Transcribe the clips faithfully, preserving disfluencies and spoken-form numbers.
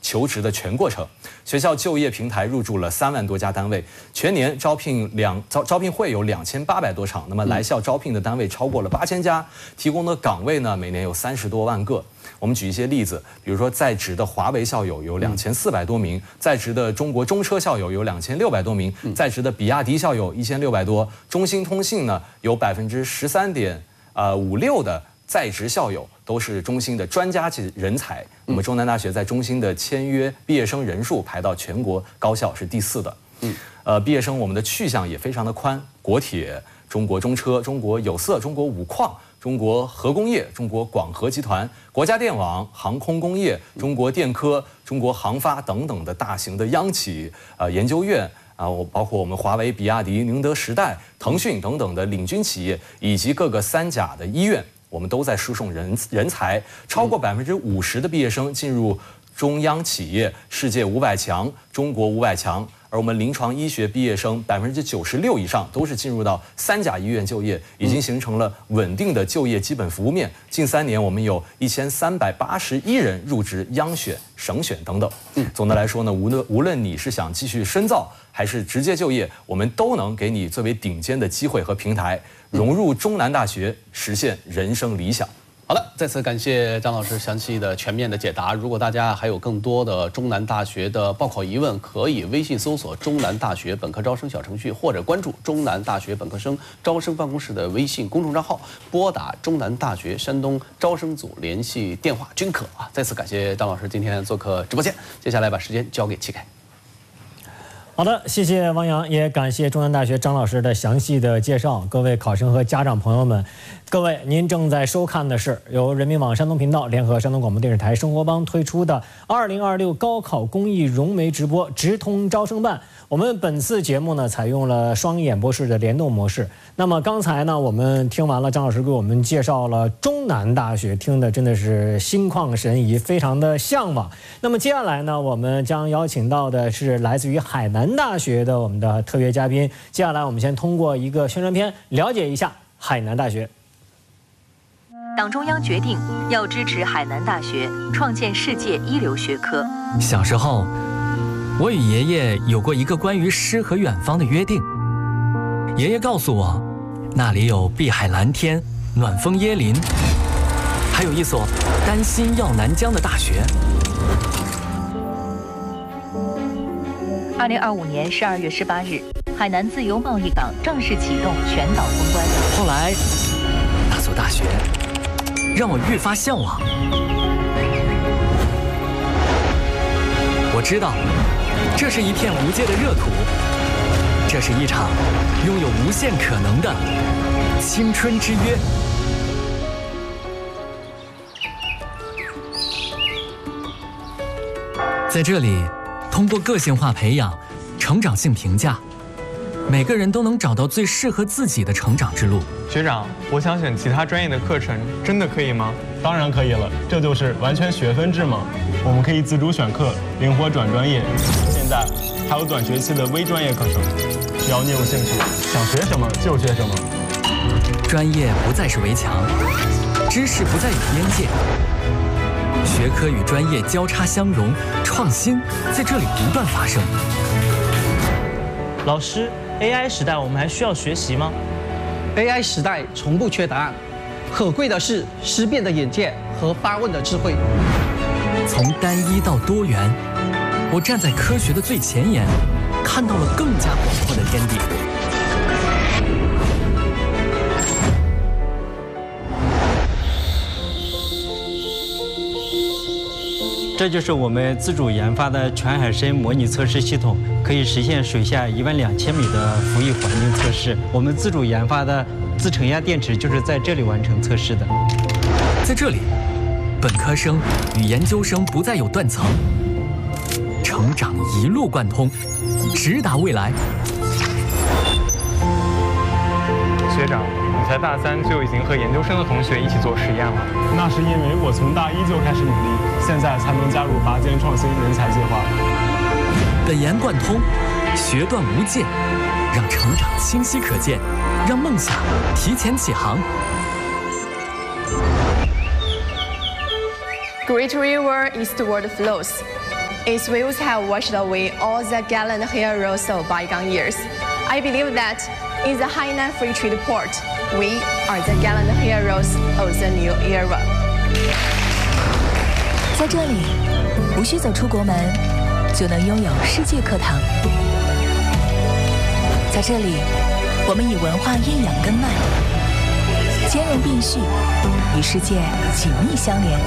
求职的全过程。学校就业平台入驻了三万多家单位，全年招聘两招招聘会有两千八百多场，那么来校招聘的单位超过了八千家，提供的岗位呢每年有三十多万个。我们举一些例子，比如说在职的华为校友有两千四百多名，在职的中国中车校友有两千六百多名，在职的比亚迪校友一千六百多，中兴通信呢有百分之十三点呃五六的在职校友都是中兴的专家级人才。那么中南大学在中兴的签约毕业生人数排到全国高校是第四的。嗯，呃，毕业生我们的去向也非常的宽，国铁、中国中车、中国有色、中国五矿、中国核工业、中国广核集团、国家电网、航空工业、中国电科、中国航发等等的大型的央企、呃研究院啊，我包括我们华为、比亚迪、宁德时代、腾讯等等的领军企业，以及各个三甲的医院，我们都在输送人人才，超过百分之五十的毕业生进入中央企业、世界五百强、中国五百强。而我们临床医学毕业生百分之九十六以上都是进入到三甲医院就业，已经形成了稳定的就业基本服务面。近三年，我们有一千三百八十一人入职央选、省选等等。总的来说呢，无论无论你是想继续深造还是直接就业，我们都能给你最为顶尖的机会和平台，融入中南大学，实现人生理想。 好了，再次感谢张老师详细的、全面的解答。如果大家还有更多的中南大学的报考疑问，可以微信搜索中南大学本科招生小程序，或者关注中南大学本科生招生办公室的微信公众账号，拨打中南大学山东招生组联系电话均可啊。再次感谢张老师今天做客直播间，接下来把时间交给齐凯。 好的，谢谢汪洋，也感谢中南大学张老师的详细的介绍。各位考生和家长朋友们，各位，您正在收看的是由人民网山东频道联合山东广播电视台生活帮推出的二零二六高考公益融媒直播直通招生办。我们本次节目呢，采用了双演播室的联动模式。那么刚才呢，我们听完了张老师给我们介绍了中南大学，听的真的是心旷神怡，非常的向往。那么接下来呢，我们将邀请到的是来自于海南大学的我们的特约嘉宾。接下来我们先通过一个宣传片了解一下海南大学。 党中央决定要支持海南大学创建世界一流学科。 小时候，我与爷爷有过一个关于诗和远方的约定。爷爷告诉我，那里有碧海蓝天、暖风椰林，还有一所丹心耀南疆的大学。 二零二五年十二月十八日，海南自由贸易港正式启动全岛封关。 后来，那所大学让我愈发向往。我知道，这是一片无界的热土，这是一场拥有无限可能的青春之约。在这里，通过个性化培养、成长性评价，每个人都能找到最适合自己的成长之路。 学长，我想选其他专业的课程，真的可以吗？ 当然可以了，这就是完全学分制嘛。我们可以自主选课，灵活转专业。现在还有短学期的微专业课程，只要你有兴趣，想学什么就学什么。 专业不再是围墙，知识不再有边界，学科与专业交叉相融，创新在这里不断发生。 老师 ，A I 时代我们还需要学习吗 ？A I 时代从不缺答案，可贵的是思辨的眼界和发问的智慧。 从单一到多元，我站在科学的最前沿，看到了更加广阔的天地。 这就是我们自主研发的全海深模拟测试系统，可以实现水下一万两千米的浮力环境测试。我们自主研发的自承压电池就是在这里完成测试的。 在这里，本科生与研究生不再有断层，成长一路贯通，直达未来。 学长，你才大三就已经和研究生的同学一起做实验了？ 那是因为我从大一就开始努力，现在才能加入拔尖创新人才计划。 本研贯通，学段无界，让成长清晰可见，让梦想提前起航。 Great river eastward flows. its wheels have washed away all the gallant heroes of bygone years. I believe that in the Hainan Free Trade Port, we are the gallant heroes of the new era. 在这里，无需走出国门，就能拥有世界课堂。在这里，我们以文化阴阳根脉，兼容并蓄，与世界紧密相连。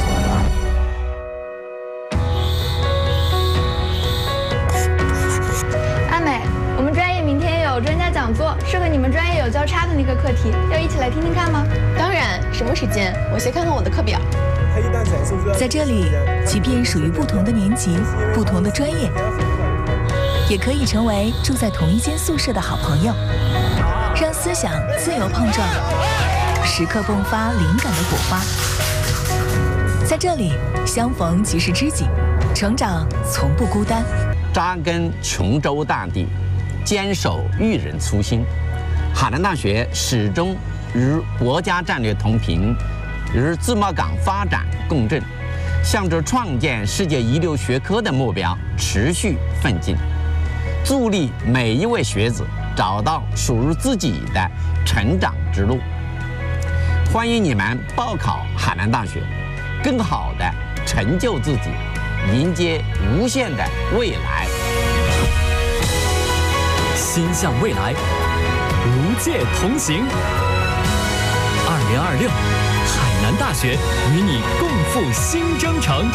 阿美，我们专业明天有专家讲座，是和你们专业有交叉的那个课题，要一起来听听看吗？ 当然，什么时间？我先看看我的课表。 在这里，即便属于不同的年级、不同的专业，也可以成为住在同一间宿舍的好朋友，让思想自由碰撞，时刻迸发灵感的火花。在这里，相逢即是知己，成长从不孤单。 扎根琼州大地，坚守育人初心。海南大学始终与国家战略同频，与自贸港发展共振，向着创建世界一流学科的目标持续奋进，助力每一位学子找到属于自己的成长之路。欢迎你们报考海南大学，更好地成就自己，迎接无限的未来。 心向未来，无界同行。二零二六，海南大学与你共赴新征程。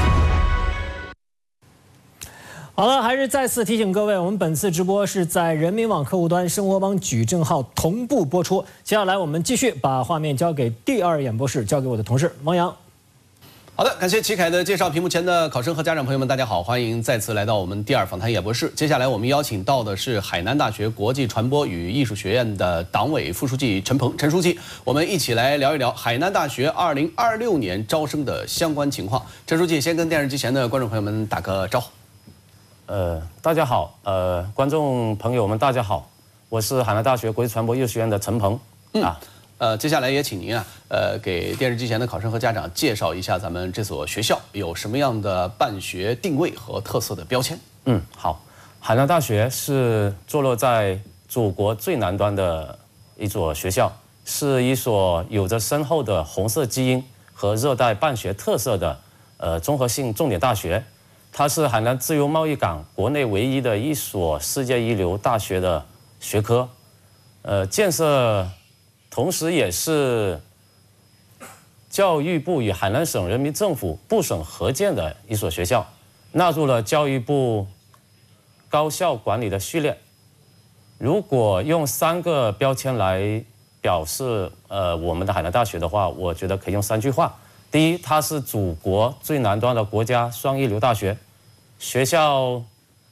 好了，还是再次提醒各位，我们本次直播是在人民网客户端、生活帮矩阵号同步播出。接下来我们继续把画面交给第二演播室，交给我的同事王洋。 好的，感谢齐凯的介绍。屏幕前的考生和家长朋友们，大家好，欢迎再次来到我们第二访谈演播室。接下来我们邀请到的是海南大学国际传播与艺术学院的党委副书记陈鹏，陈书记，我们一起来聊一聊海南大学二零二六年招生的相关情况。陈书记，先跟电视机前的观众朋友们打个招呼。 呃，大家好，呃，观众朋友们，大家好，我是海南大学国际传播艺术学院的陈鹏。 嗯啊。呃，接下来也请您啊，呃，给电视机前的考生和家长介绍一下咱们这所学校有什么样的办学定位和特色的标签。 嗯，好，海南大学是坐落在祖国最南端的一所学校，是一所有着深厚的红色基因和热带办学特色的呃综合性重点大学。它是海南自由贸易港国内唯一的一所世界一流大学的学科，呃，建设。同时，也是教育部与海南省人民政府部省合建的一所学校，纳入了教育部高校管理的序列。如果用三个标签来表示呃我们的海南大学的话，我觉得可以用三句话。第一，它是祖国最南端的国家双一流大学，学校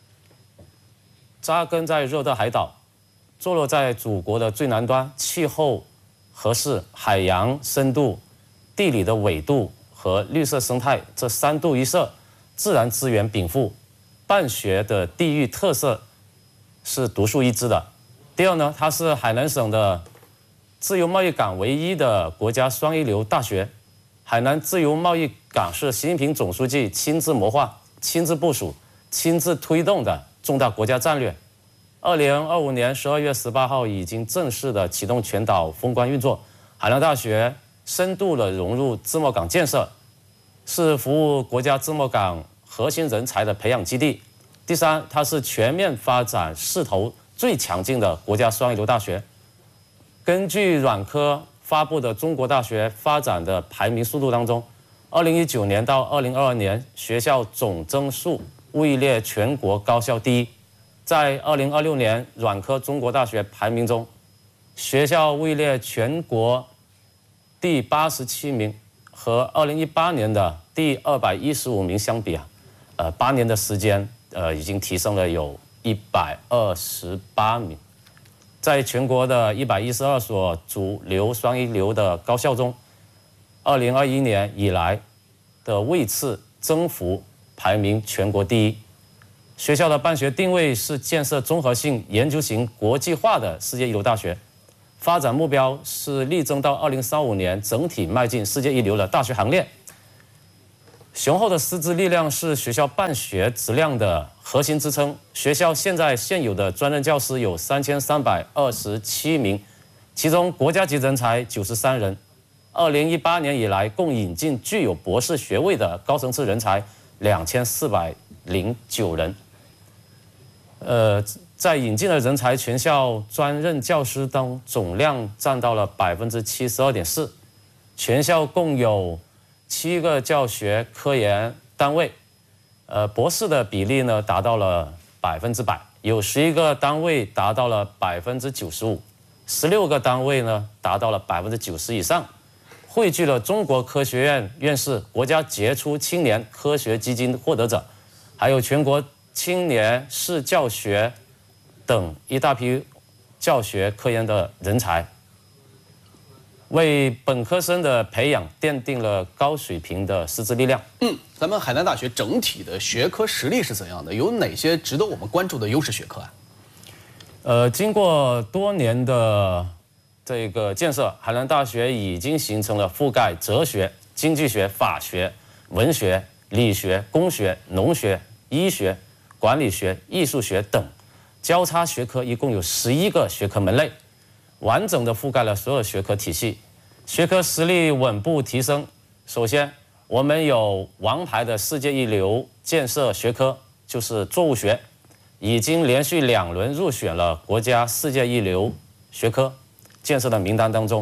扎根在热带海岛，坐落在祖国的最南端，气候合适，海洋深度、地理的纬度和绿色生态这三度一色，自然资源禀赋，办学的地域特色是独树一帜的。第二呢，它是海南省的自由贸易港唯一的国家双一流大学。海南自由贸易港是习近平总书记亲自谋划、亲自部署、亲自推动的重大国家战略。二零二五年十二月十八号已经正式的启动全岛封关运作。海南大学深度的融入自贸港建设，是服务国家自贸港核心人才的培养基地。第三，它是全面发展势头最强劲的国家双一流大学。根据软科发布的中国大学发展的排名速度当中，二零一九年到二零二二年学校总增数位列全国高校第一。在二零二六年软科中国大学排名中，学校位列全国第八十七名，和二零一八年的第二百一十五名相比啊，呃，八年的时间，呃，已经提升了有一百二十八名。在全国的一百一十二所主流双一流的高校中，二零二一年以来的位次增幅排名全国第一。学校的办学定位是建设综合性研究型国际化的世界一流大学，发展目标是力争到二零三五年整体迈进世界一流的大学行列。 雄厚的师资力量是学校办学质量的核心支撑。学校现在现有的专任教师有三千三百二十七名，其中国家级人才九十三人。二零一八年以来，共引进具有博士学位的高层次人才两千四百零九人。呃，在引进的人才，全校专任教师当总量占到了百分之七十二点四。全校共有七个教学科研单位，呃，博士的比例呢达到了百分之百，有十一个单位达到了百分之九十五，十六个单位呢达到了百分之九十以上，汇聚了中国科学院院士、国家杰出青年科学基金获得者，还有全国青年市教学等一大批教学科研的人才。为本科生的培养奠定了高水平的师资力量。 嗯，咱们海南大学整体的学科实力是怎样的？有哪些值得我们关注的优势学科啊？ 呃，经过多年的这个建设，海南大学已经形成了覆盖哲学、经济学、法学、文学、理学、工学、农学、医学、管理学、艺术学等交叉学科，一共有十一个学科门类。完整的覆盖了所有学科体系，学科实力稳步提升。首先，我们有王牌的世界一流建设学科，就是作物学，已经连续两轮入选了国家世界一流学科建设的名单当中。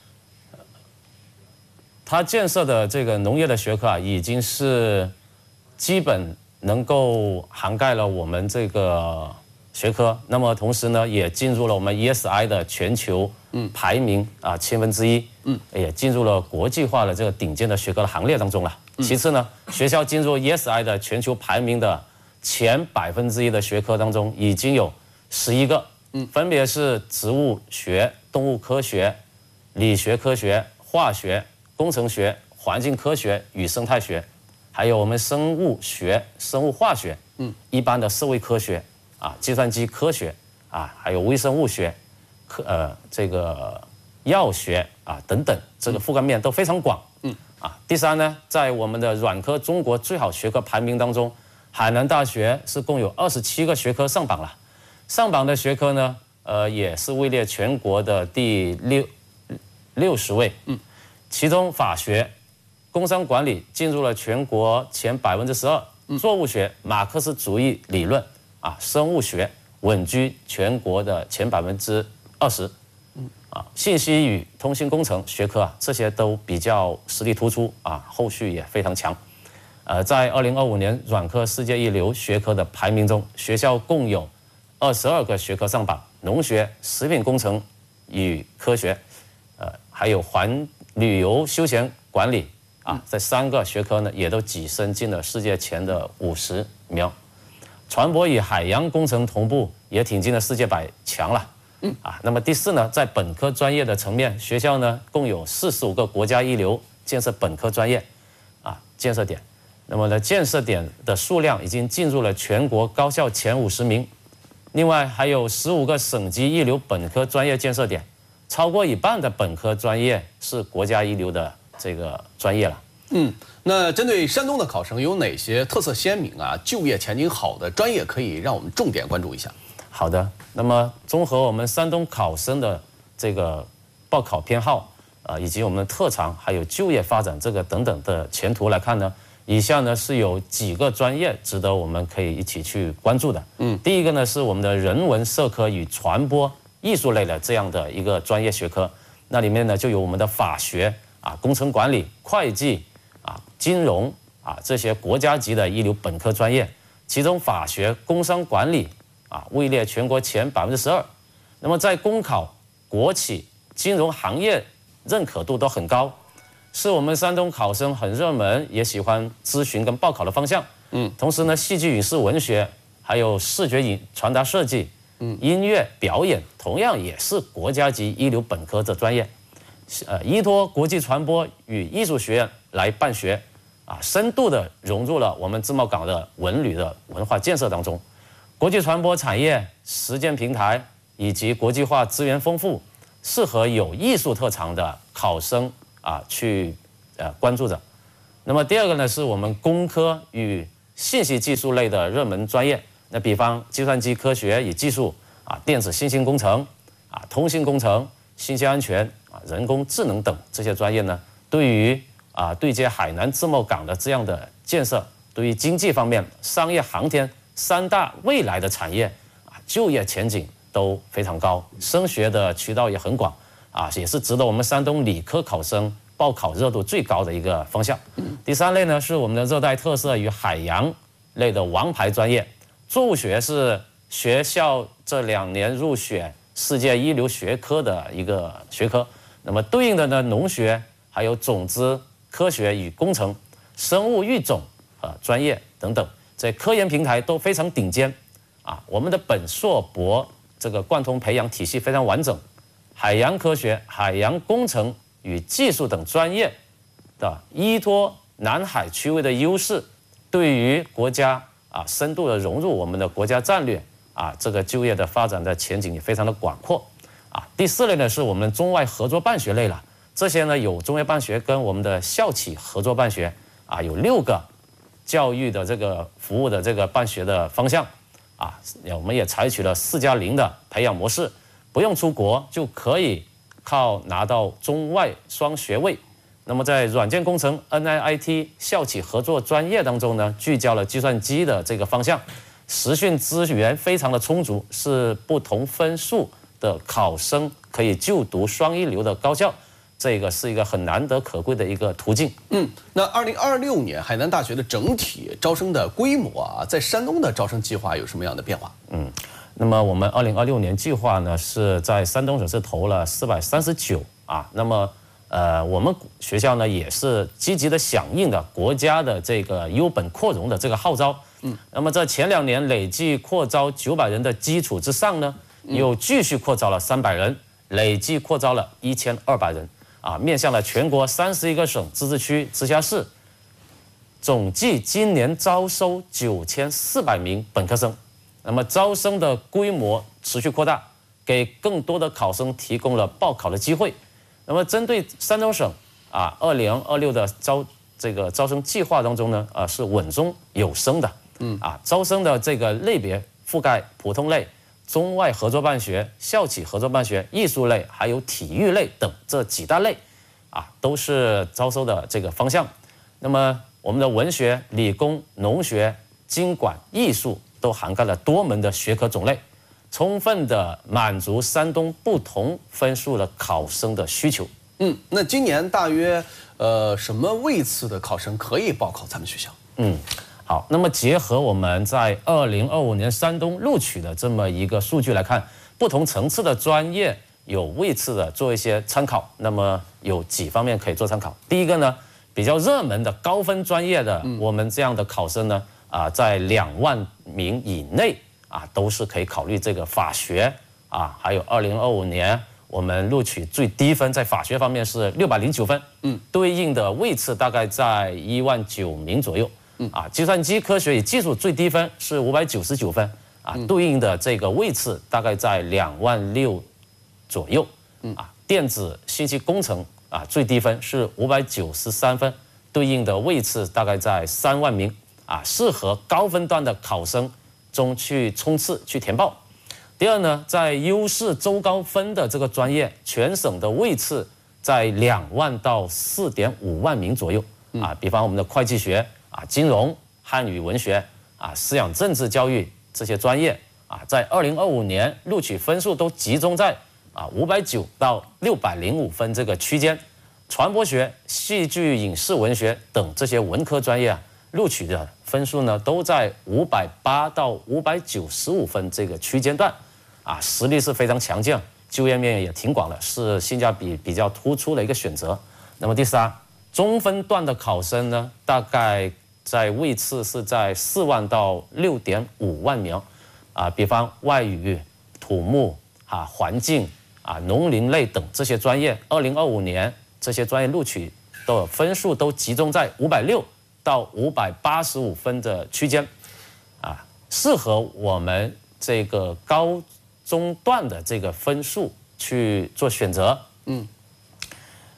它建设的这个农业的学科啊，已经是基本能够涵盖了我们这个学科，那么同时呢，也进入了我们 E S I 的全球排名啊千分之一，嗯，也进入了国际化的这个顶尖的学科的行列当中了。其次呢，学校进入 E S I 的全球排名的前百分之一的学科当中，已经有十一个，嗯，分别是植物学、动物科学、理学科学、化学、工程学、环境科学与生态学，还有我们生物学、生物化学，嗯，一般的社会科学。啊，计算机科学啊，还有微生物学，科呃这个药学啊等等，这个覆盖面都非常广。嗯啊，第三呢，在我们的软科中国最好学科排名当中，海南大学是共有二十七个学科上榜了。上榜的学科呢，呃也是位列全国的第六六十位。嗯，其中法学、工商管理进入了全国前百分之十二，作物学、马克思主义理论。啊，生物学稳居全国的前百分之二十，啊，信息与通信工程学科啊，这些都比较实力突出啊，后续也非常强。呃，在二零二五年软科世界一流学科的排名中，学校共有二十二个学科上榜，农学、食品工程与科学，呃，还有环旅游休闲管理啊，这三个学科呢，也都跻身进了世界前的五十名。船舶与海洋工程同步也挺进了世界百强了。嗯啊，那么第四呢，在本科专业的层面，学校呢共有四十五个国家一流建设本科专业啊建设点，那么呢建设点的数量已经进入了全国高校前五十名。另外还有十五个省级一流本科专业建设点，超过一半的本科专业是国家一流的这个专业了。 嗯，那针对山东的考生，有哪些特色鲜明啊、就业前景好的专业可以让我们重点关注一下？ 好的，那么综合我们山东考生的这个报考偏好啊、呃，以及我们的特长，还有就业发展这个等等的前途来看呢，以下呢是有几个专业值得我们可以一起去关注的。嗯，第一个呢是我们的人文社科与传播艺术类的这样的一个专业学科，那里面呢就有我们的法学啊、工程管理、会计。啊，金融啊，这些国家级的一流本科专业，其中法学、工商管理啊位列全国前百分之十二。那么在公考、国企、金融行业认可度都很高，是我们山东考生很热门，也喜欢咨询跟报考的方向。嗯，同时呢，戏剧影视文学，还有视觉影传达设计，嗯，音乐表演，同样也是国家级一流本科的专业。呃，依托国际传播与艺术学院来办学，啊，深度的融入了我们自贸港的文旅的文化建设当中。国际传播产业实践平台以及国际化资源丰富，适合有艺术特长的考生啊去呃关注着。 那么第二个呢，是我们工科与信息技术类的热门专业，那比方计算机科学与技术啊、电子信息工程啊、通信工程、信息安全啊、人工智能等这些专业呢，对于啊对接海南自贸港的这样的建设，对于经济方面、商业航天三大未来的产业啊，就业前景都非常高，升学的渠道也很广啊，也是值得我们山东理科考生报考热度最高的一个方向。第三类呢，是我们的热带特色与海洋类的王牌专业，作物学是学校这两年入选世界一流学科的一个学科。那么对应的呢，农学还有种子科学与工程、生物育种啊专业等等，在科研平台都非常顶尖啊。我们的本硕博这个贯通培养体系非常完整，海洋科学、海洋工程与技术等专业的依托南海区域的优势，对于国家啊深度的融入我们的国家战略啊，这个就业的发展的前景也非常的广阔啊。第四类呢，是我们中外合作办学类了，这些呢有中外办学跟我们的校企合作办学啊，有六个教育的这个服务的这个办学的方向啊，我们也采取了四加零的培养模式，不用出国就可以靠拿到中外双学位。那么在软件工程 N I I T 校企合作专业当中呢，聚焦了计算机的这个方向，实训资源非常的充足，是不同分数的考生可以就读双一流的高校，这个是一个很难得可贵的一个途径。 嗯，那二零二六年海南大学的整体招生的规模啊，在山东的招生计划有什么样的变化？ 嗯，那么我们二零二六年计划呢，是在山东省是投了四百三十九啊，那么呃，我们学校呢也是积极的响应的国家的这个优本扩容的这个号召。嗯，那么在前两年累计扩招九百人的基础之上呢，又继续扩招了三百人，累计扩招了一千二百人啊，面向了全国三十一个省、自治区、直辖市，总计今年招收九千四百名本科生。那么招生的规模持续扩大，给更多的考生提供了报考的机会。那么针对山东省啊，二零二六的招这个招生计划当中呢，啊是稳中有升的，嗯啊，招生的这个类别覆盖普通类、中外合作办学、校企合作办学、艺术类还有体育类等这几大类，啊都是招收的这个方向。那么我们的文学、理工、农学、经管、艺术都涵盖了多门的学科种类，充分的满足山东不同分数的考生的需求。 嗯，那今年大约呃什么位次的考生可以报考咱们学校？ 嗯，好，那么结合我们在二零二五年山东录取的这么一个数据来看，不同层次的专业有位次的做一些参考。那么有几方面可以做参考。第一个呢，比较热门的高分专业的，我们这样的考生呢，啊，在两万名以内啊，都是可以考虑这个法学啊。还有二零二五年我们录取最低分在法学方面是六百零九分，嗯，对应的位次大概在一万九名左右。嗯啊，计算机科学与技术最低分是五百九十九分啊，对应的这个位次大概在两万六左右。嗯啊，电子信息工程啊最低分是五百九十三分，对应的位次大概在三万名啊，适合高分段的考生中去冲刺去填报。第二呢，在优势周高分的这个专业，全省的位次在两万到四点五万名左右啊，比方我们的会计学。啊，金融、汉语文学啊、思想政治教育这些专业啊，在二零二五年录取分数都集中在啊五百九到六百零五分这个区间。传播学、戏剧影视文学等这些文科专业啊，录取的分数呢都在五百八到五百九十五分这个区间段，啊，实力是非常强劲，就业面也挺广的，是性价比比较突出的一个选择。那么第三，中分段的考生呢，大概在位次是在四万到六点五万名，啊，比方外语、土木啊、环境啊、农林类等这些专业，二零二五年这些专业录取的分数都集中在五百六到五百八十五分的区间，啊，适合我们这个高中段的这个分数去做选择。嗯。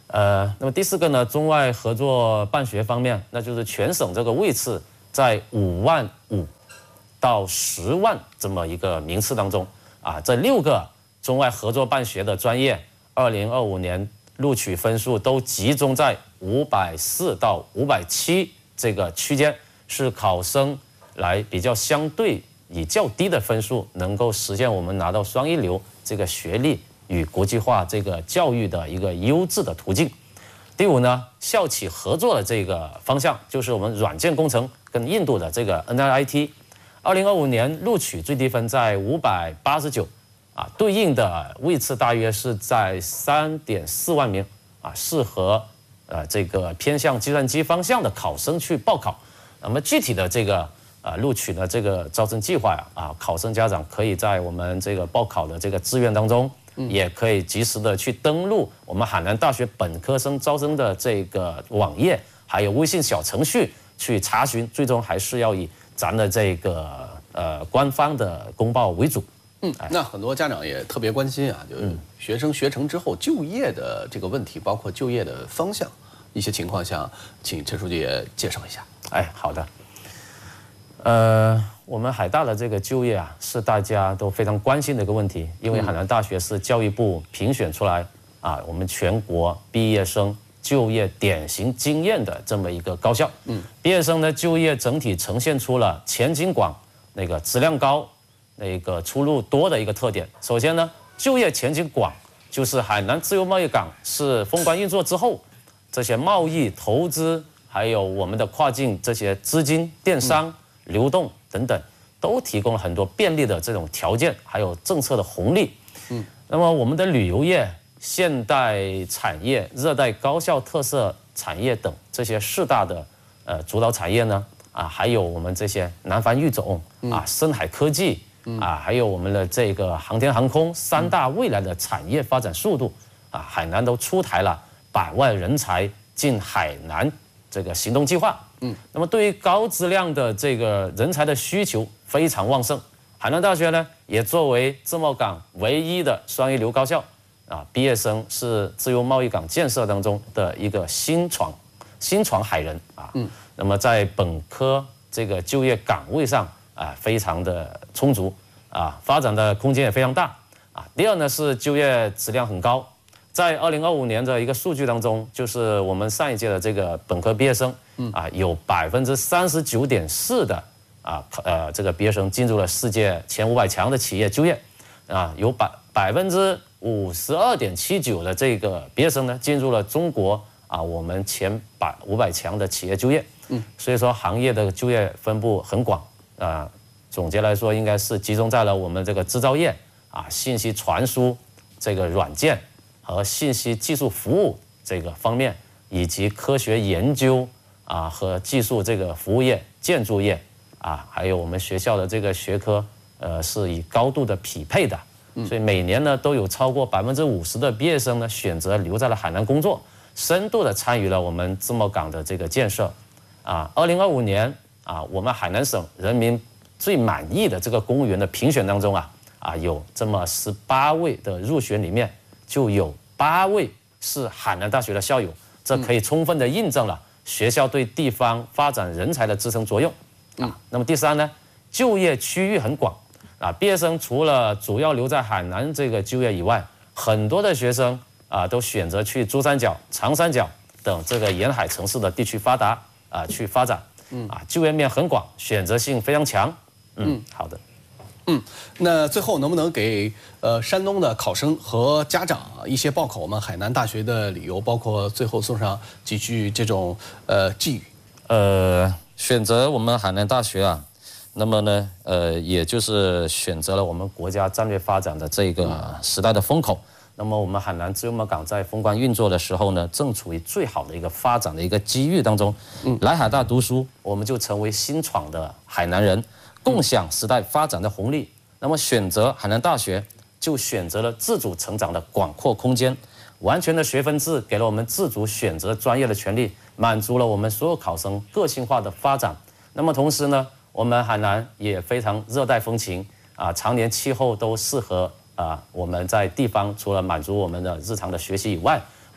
呃，那么第四个呢，中外合作办学方面，那就是全省这个位次在五万五到十万这么一个名次当中啊，这六个中外合作办学的专业，二零二五年录取分数都集中在五百四到五百七这个区间，是考生来比较相对以较低的分数，能够实现我们拿到双一流这个学历与国际化这个教育的一个优质的途径。第五呢，校企合作的这个方向就是我们软件工程跟印度的这个 N I I T， 二零二五年录取最低分在五百八十九，啊，对应的位次大约是在三点四万名，啊，适合呃这个偏向计算机方向的考生去报考。那么具体的这个啊录取的这个招生计划呀，啊，考生家长可以在我们这个报考的这个志愿当中。也可以及时的去登录我们海南大学本科生招生的这个网页，还有微信小程序去查询，最终还是要以咱的这个呃官方的公报为主。 嗯，那很多家长也特别关心啊，就是学生学成之后就业的这个问题，包括就业的方向，一些情况下，请陈书记也介绍一下。 哎，好的。呃。我们海大的这个就业啊，是大家都非常关心的一个问题，因为海南大学是教育部评选出来啊，我们全国毕业生就业典型经验的这么一个高校。嗯，毕业生的就业整体呈现出了前景广、那个质量高、那个出路多的一个特点。首先呢，就业前景广，就是海南自由贸易港是封关运作之后，这些贸易、投资，还有我们的跨境这些资金、电商、流动等等，都提供了很多便利的这种条件，还有政策的红利。嗯，那么我们的旅游业、现代产业、热带高校特色产业等这些四大的呃主导产业呢，啊，还有我们这些南方育种啊、深海科技啊，还有我们的这个航天航空三大未来的产业发展速度啊，海南都出台了百万人才进海南这个行动计划。嗯，那么对于高质量的这个人才的需求非常旺盛，海南大学呢也作为自贸港唯一的双一流高校，啊，毕业生是自由贸易港建设当中的一个新闯新闯海人啊。嗯，那么在本科这个就业岗位上啊，非常的充足啊，发展的空间也非常大啊。第二呢是就业质量很高。在二零二五年的一个数据当中，就是我们上一届的这个本科毕业生，啊，有百分之三十九点四的啊呃这个毕业生进入了世界前五百强的企业就业，啊，有百百分之五十二点七九的这个毕业生呢进入了中国啊我们前百五百强的企业就业。嗯，所以说行业的就业分布很广啊，总结来说应该是集中在了我们这个制造业啊、信息传输这个软件。和信息技术服务这个方面，以及科学研究啊和技术这个服务业、建筑业啊，还有我们学校的这个学科，呃，是以高度的匹配的。所以每年呢都有超过百分之五十的毕业生呢选择留在了海南工作，深度的参与了我们自贸港的这个建设。啊，二零二五年啊，我们海南省人民最满意的这个公务员的评选当中啊啊，有这么十八位的入选里面。就有八位是海南大学的校友，这可以充分的印证了学校对地方发展人才的支撑作用。啊，那么第三呢，就业区域很广啊，毕业生除了主要留在海南这个就业以外，很多的学生啊都选择去珠三角、长三角等这个沿海城市的地区发达啊去发展。嗯啊，就业面很广，选择性非常强。嗯，好的。 嗯，那最后能不能给呃山东的考生和家长一些报考我们海南大学的理由，包括最后送上几句这种呃寄语？ 呃，选择我们海南大学啊，那么呢，呃，也就是选择了我们国家战略发展的这个时代的风口。那么我们海南自由贸港在封关运作的时候呢，正处于最好的一个发展的一个机遇当中。嗯，来海大读书，我们就成为新闯的海南人。共享时代发展的红利，那么选择海南大学，就选择了自主成长的广阔空间。完全的学分制给了我们自主选择专业的权利，满足了我们所有考生个性化的发展。那么同时呢，我们海南也非常热带风情啊，常年气候都适合啊我们在地方除了满足我们的日常的学习以外，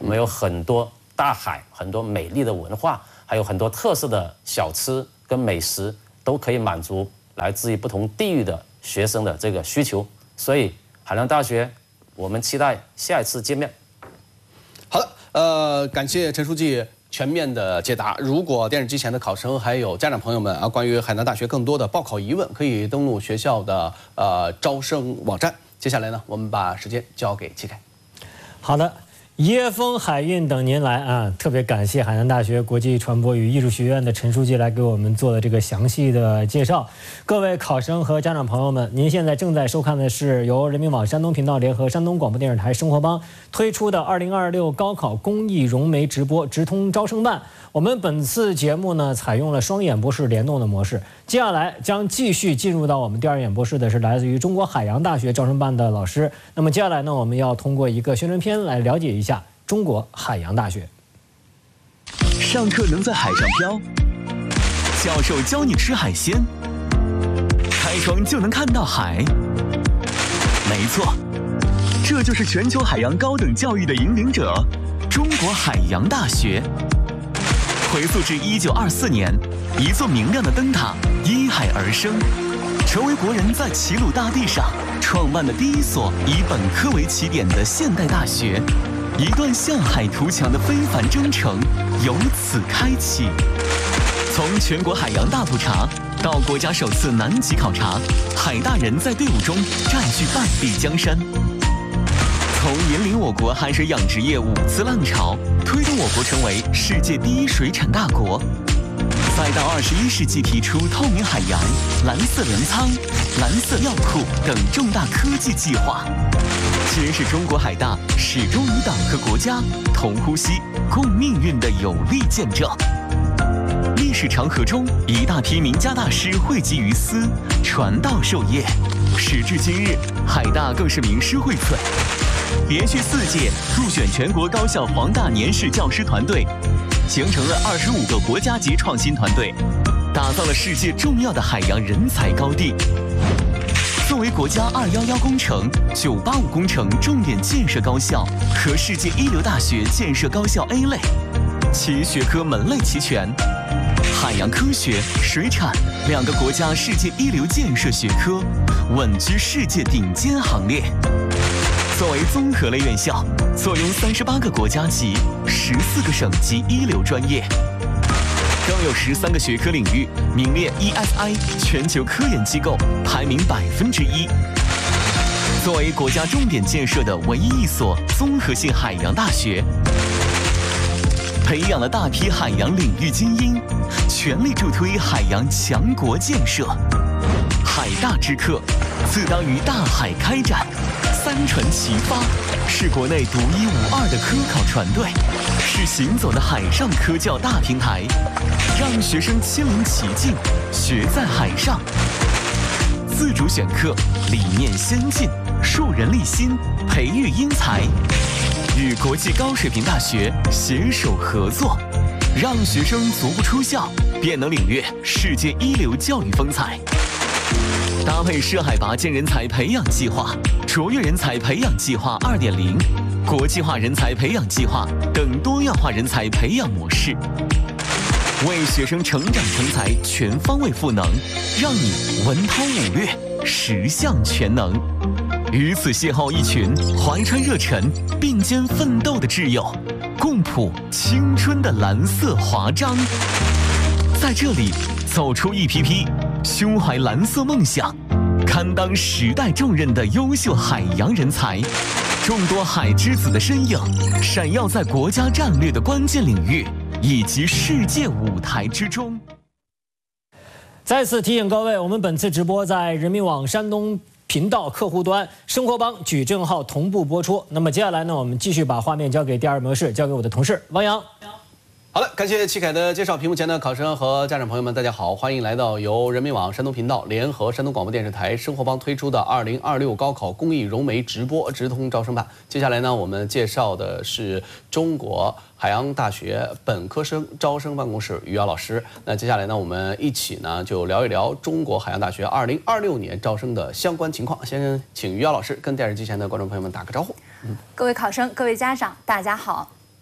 我们有很多大海，很多美丽的文化，还有很多特色的小吃跟美食，都可以满足来自于不同地域的学生的这个需求。所以海洋大学，我们期待下一次见面。 好的，呃，感谢陈书记全面的解答。如果电视机前的考生还有家长朋友们啊，关于海南大学更多的报考疑问，可以登录学校的呃招生网站。接下来呢，我们把时间交给齐凯。 好的。椰风海运等您来啊！特别感谢海南大学国际传播与艺术学院的陈书记来给我们做的这个详细的介绍。各位考生和家长朋友们，您现在正在收看的是由人民网山东频道联合山东广播电视台生活帮推出的二零二六高考公益融媒直播直通招生办。我们本次节目呢，采用了双演播室联动的模式。接下来将继续进入到我们第二演播室的是来自于中国海洋大学招生办的老师。那么接下来呢，我们要通过一个宣传片来了解一下中国海洋大学。 上课能在海上漂，教授教你吃海鲜，开窗就能看到海。没错，这就是全球海洋高等教育的引领者——中国海洋大学。回溯至一九二四年，一座明亮的灯塔依海而生，成为国人在齐鲁大地上创办的第一所以本科为起点的现代大学。一段向海图强的非凡征程由此开启。从全国海洋大普查到国家首次南极考察，海大人在队伍中占据半壁江山。从引领我国海水养殖业五次浪潮，推动我国成为世界第一水产大国，再到二十一世纪提出透明海洋、蓝色粮仓、蓝色药库等重大科技计划，皆是中国海大始终与党和国家同呼吸、共命运的有力见证。历史长河中，一大批名家大师汇集于斯，传道授业。时至今日，海大更是名师荟萃，连续四届入选全国高校黄大年试教师团队，形成了二十五个国家级创新团队，打造了世界重要的海洋人才高地。作为国家二一一工程、九八五工程重点建设高校和世界一流大学建设高校 A 类，其学科门类齐全，海洋科学、水产两个国家世界一流建设学科，稳居世界顶尖行列。作为综合类院校，坐拥三十八个国家级、十四个省级一流专业，更有十三个学科领域名列 E S I 全球科研机构排名百分之一。作为国家重点建设的唯一一所综合性海洋大学，培养了大批海洋领域精英，全力助推海洋强国建设。海大之课，自当于大海开展，三船齐发，是国内独一无二的科考船队，是行走的海上科教大平台，让学生亲临其境，学在海上。自主选课，理念先进，树人立心，培育英才，与国际高水平大学携手合作，让学生足不出校便能领略世界一流教育风采。搭配涉海拔尖人才培养计划、卓越人才培养计划 二点零、国际化人才培养计划等多样化人才培养模式，为学生成长成才全方位赋能，让你文韬武略，十项全能。与此邂逅一群怀揣热忱、并肩奋斗的挚友，共谱青春的蓝色华章。在这里，走出一批批胸怀蓝色梦想、堪当时代重任的优秀海洋人才，众多海之子的身影闪耀在国家战略的关键领域以及世界舞台之中。 再次提醒各位，我们本次直播在人民网山东频道客户端、生活帮矩阵号同步播出。那么接下来呢，我们继续把画面交给第二模式，交给我的同事汪洋。 好的，感谢齐凯的介绍。屏幕前的考生和家长朋友们，大家好，欢迎来到由人民网山东频道联合山东广播电视台生活帮推出的二零二六高考公益融媒直播直通招生办。接下来呢，我们介绍的是中国海洋大学本科生招生办公室于瑶老师。那接下来呢，我们一起呢就聊一聊中国海洋大学二零二六年招生的相关情况。先请于瑶老师跟电视机前的观众朋友们打个招呼。 嗯，各位考生、各位家长，大家好。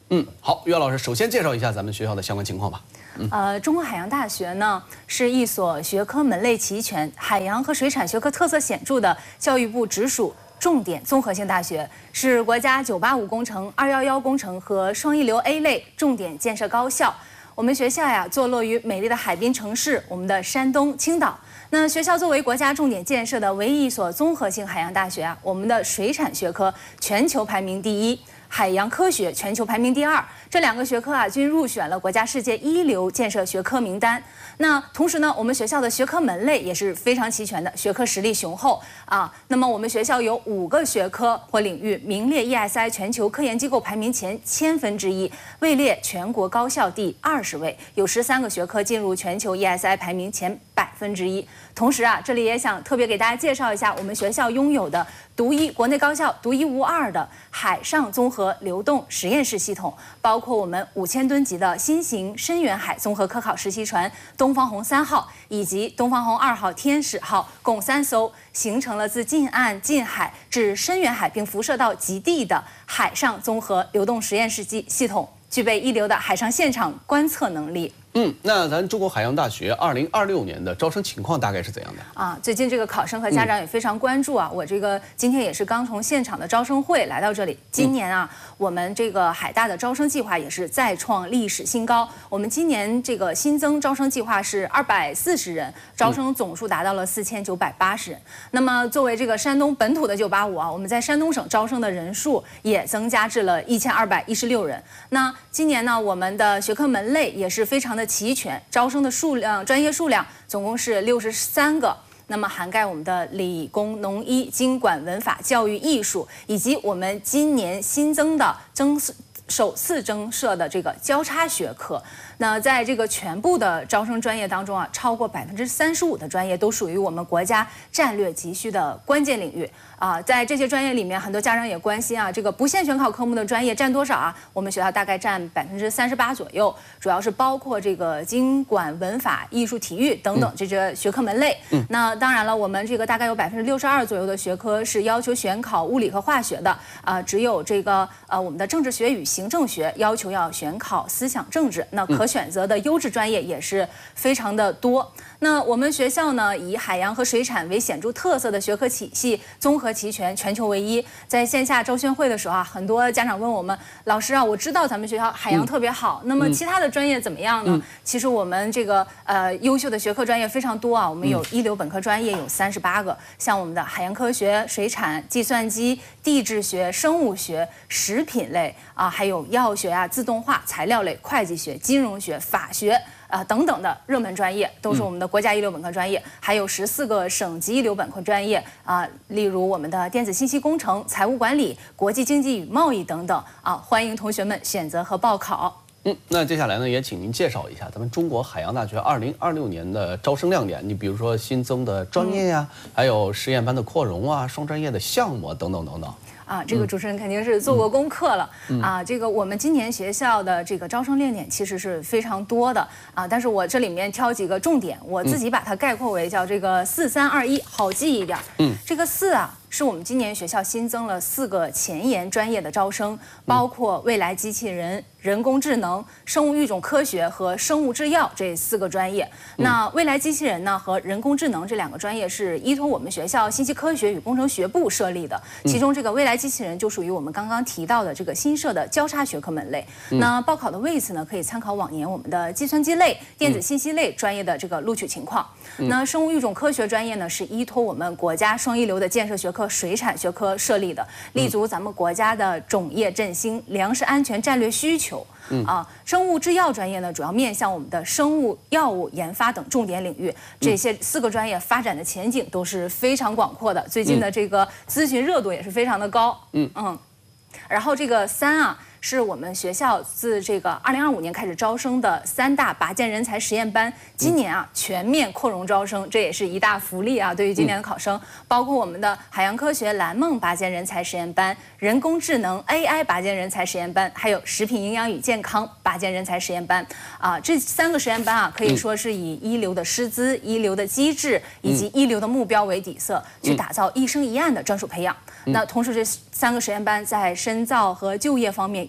嗯，好，岳老师，首先介绍一下咱们学校的相关情况吧。 嗯、呃，中国海洋大学呢是一所学科门类齐全、海洋和水产学科特色显著的教育部直属重点综合性大学，是国家九八五工程、二一一工程和双一流 A 类重点建设高校。我们学校呀，坐落于美丽的海滨城市，我们的山东青岛。那学校作为国家重点建设的唯一一所综合性海洋大学啊，我们的水产学科全球排名第一。海洋科学全球排名第二，这两个学科啊均入选了国家世界一流建设学科名单。那同时呢，我们学校的学科门类也是非常齐全的，学科实力雄厚啊。那么我们学校有五个学科或领域名列 E S I 全球科研机构排名前千分之一，位列全国高校第二十位，有十三个学科进入全球 E S I 排名前百分之一。同时啊，这里也想特别给大家介绍一下我们学校拥有的独一国内高校独一无二的海上综合流动实验室系统，包括我们五千吨级的新型深远海综合科考实习船东方红三号以及东方红二号、天使号共三艘，形成了自近岸、近海至深远海并辐射到极地的海上综合流动实验室系系统，具备一流的海上现场观测能力。 嗯，那咱中国海洋大学二零二六年的招生情况大概是怎样的啊？最近这个考生和家长也非常关注啊。嗯、我这个今天也是刚从现场的招生会来到这里。今年啊，嗯、我们这个海大的招生计划也是再创历史新高。我们今年这个新增招生计划是二百四十人，招生总数达到了四千九百八十人。嗯、那么作为这个山东本土的九八五啊，我们在山东省招生的人数也增加至了一千二百一十六人。那今年呢，我们的学科门类也是非常的齐全，招生的数量、专业数量总共是六十三个。那么涵盖我们的理工、农医、经管、文法、教育、艺术，以及我们今年新增的增首次增设的这个交叉学科。那在这个全部的招生专业当中啊，超过百分之三十五的专业都属于我们国家战略急需的关键领域啊。在这些专业里面，很多家长也关心啊，这个不限选考科目的专业占多少啊？我们学校大概占百分之三十八左右，主要是包括这个经管、文法、艺术、体育等等这些学科门类。嗯，那当然了，我们这个大概有百分之六十二左右的学科是要求选考物理和化学的啊，只有这个呃我们的政治学与行政学要求要选考思想政治。那可选择的优质专业也是非常的多。那我们学校呢，以海洋和水产为显著特色的学科体系，综合齐全，全球唯一。在线下招宣会的时候啊，很多家长问我们，老师啊，我知道咱们学校海洋特别好，嗯、那么其他的专业怎么样呢？嗯、其实我们这个呃优秀的学科专业非常多啊，我们有一流本科专业有三十八个，像我们的海洋科学、水产、计算机、地质学、生物学、食品类啊，还有药学啊、自动化、材料类、会计学、金融学、法学啊、呃、等等的热门专业，都是我们的国家一流本科专业，嗯、还有十四个省级一流本科专业啊、呃，例如我们的电子信息工程、财务管理、国际经济与贸易等等啊，欢迎同学们选择和报考。 嗯，那接下来呢，也请您介绍一下咱们中国海洋大学二零二六年的招生亮点。你比如说新增的专业呀、啊，嗯、还有实验班的扩容啊，双专业的项目等等等等。 啊，这个主持人肯定是做过功课了、嗯、啊。这个我们今年学校的这个招生亮点其实是非常多的啊，但是我这里面挑几个重点，我自己把它概括为叫这个四三二一，好记一点。嗯，这个四啊，是我们今年学校新增了四个前沿专业的招生，包括未来机器人、人工智能、生物育种科学和生物制药这四个专业。那未来机器人呢和人工智能这两个专业是依托我们学校信息科学与工程学部设立的，其中这个未来机器人就属于我们刚刚提到的这个新设的交叉学科门类。那报考的位次呢，可以参考往年我们的计算机类、电子信息类专业的这个录取情况。那生物育种科学专业呢，是依托我们国家双一流的建设学科水产学科设立的，立足咱们国家的种业振兴、粮食安全战略需求。嗯啊，生物制药专业呢，主要面向我们的生物药物研发等重点领域，这些四个专业发展的前景都是非常广阔的。最近的这个咨询热度也是非常的高。嗯嗯，然后这个三啊，是我们学校自这个二零二五年开始招生的三大拔尖人才实验班，今年啊全面扩容招生，这也是一大福利啊！对于今年的考生，包括我们的海洋科学蓝梦拔尖人才实验班、人工智能 A I 拔尖人才实验班，还有食品营养与健康拔尖人才实验班啊，这三个实验班啊，可以说是以一流的师资、一流的机制以及一流的目标为底色，去打造一生一案的专属培养。那同时，这三个实验班在深造和就业方面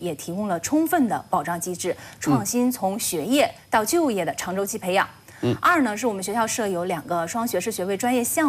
也提供了充分的保障机制，创新从学业到就业的长周期培养。嗯，二呢是我们学校设有两个双学士学位专业项目。